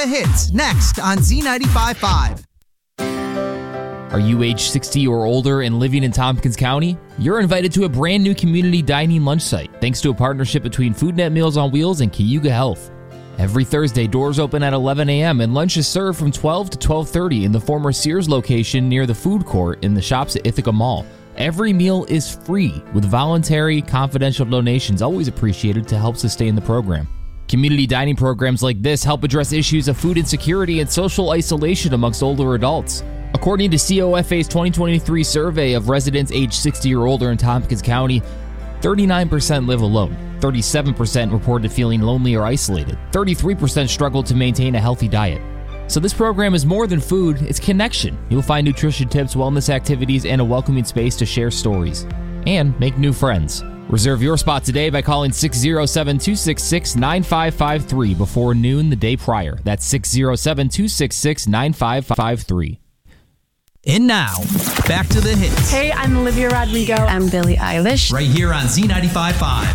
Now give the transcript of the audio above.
the Hits, next on Z95.5. Are you age 60 or older and living in Tompkins County? You're invited to a brand new community dining lunch site thanks to a partnership between FoodNet Meals on Wheels and Cayuga Health. Every Thursday, doors open at 11 a.m. and lunch is served from 12 to 12:30 in the former Sears location near the food court in the shops at Ithaca Mall. Every meal is free, with voluntary, confidential donations always appreciated to help sustain the program. Community dining programs like this help address issues of food insecurity and social isolation amongst older adults. According to COFA's 2023 survey of residents aged 60 or older in Tompkins County, 39% live alone, 37% reported feeling lonely or isolated, 33% struggle to maintain a healthy diet. So this program is more than food, it's connection. You'll find nutrition tips, wellness activities, and a welcoming space to share stories and make new friends. Reserve your spot today by calling 607-266-9553 before noon the day prior. That's 607-266-9553. And now, back to the hits. Hey, I'm Olivia Rodrigo. I'm Billie Eilish. Right here on Z95.5.